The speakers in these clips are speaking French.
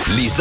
Les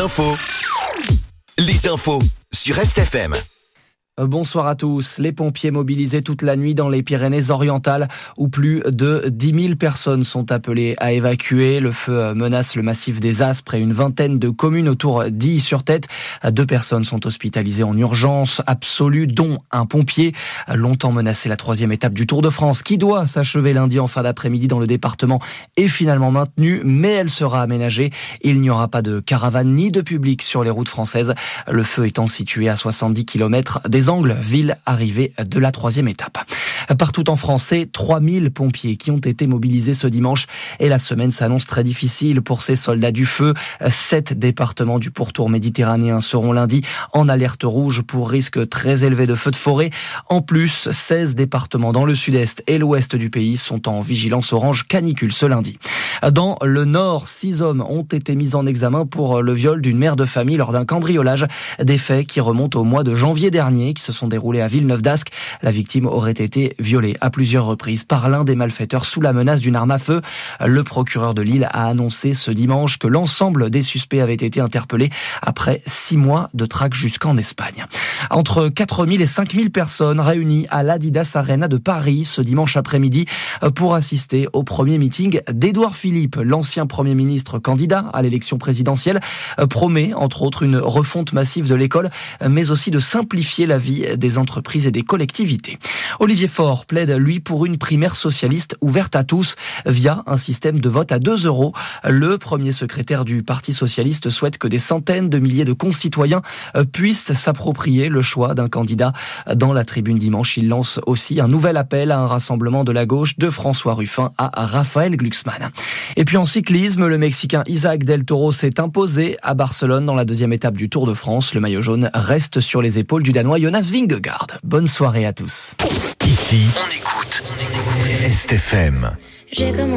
infos sur STFM. Bonsoir à tous. Les pompiers mobilisés toute la nuit dans les Pyrénées-Orientales où plus de 10 000 personnes sont appelées à évacuer. Le feu menace le massif des Aspres et une vingtaine de communes autour d'Illy-sur-Tête. 2 personnes sont hospitalisées en urgence absolue, dont un pompier. Longtemps menacé, la 3e étape du Tour de France qui doit s'achever lundi en fin d'après-midi dans le département est finalement maintenue, mais elle sera aménagée. Il n'y aura pas de caravane ni de public sur les routes françaises. Le feu étant situé à 70 km des Angles, ville arrivée de la 3e étape. Partout en France, c'est 3000 pompiers qui ont été mobilisés ce dimanche et la semaine s'annonce très difficile pour ces soldats du feu. 7 départements du pourtour méditerranéen seront lundi en alerte rouge pour risque très élevé de feux de forêt. En plus, 16 départements dans le sud-est et l'ouest du pays sont en vigilance orange canicule ce lundi. Dans le Nord, 6 hommes ont été mis en examen pour le viol d'une mère de famille lors d'un cambriolage. Des faits qui remontent au mois de janvier dernier, qui se sont déroulés à Villeneuve-d'Ascq. La victime aurait été violée à plusieurs reprises par l'un des malfaiteurs sous la menace d'une arme à feu. Le procureur de Lille a annoncé ce dimanche que l'ensemble des suspects avaient été interpellés après 6 mois de traque jusqu'en Espagne. Entre 4 000 et 5 000 personnes réunies à l'Adidas Arena de Paris ce dimanche après-midi pour assister au premier meeting d'Édouard Philippe, l'ancien Premier ministre candidat à l'élection présidentielle, promet entre autres une refonte massive de l'école, mais aussi de simplifier la vie des entreprises et des collectivités. Olivier Faure plaide, lui, pour une primaire socialiste ouverte à tous via un système de vote à 2 €. Le premier secrétaire du Parti socialiste souhaite que des centaines de milliers de concitoyens puissent s'approprier le choix d'un candidat. Dans la tribune dimanche, il lance aussi un nouvel appel à un rassemblement de la gauche de François Ruffin à Raphaël Glucksmann. Et puis en cyclisme, le Mexicain Isaac Del Toro s'est imposé à Barcelone dans la 2e étaétape du Tour de France. Le maillot jaune reste sur les épaules du Danois Jonas Vingegaard. Bonne soirée à tous. Ici, on écoute STFM.